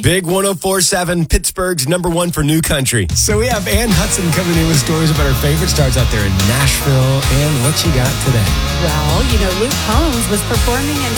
Big 104.7, Pittsburgh's #1 for new country. So we have Ann Hudson coming in with stories about her favorite stars out there in Nashville. And what you got today? Well, Luke Combs was performing in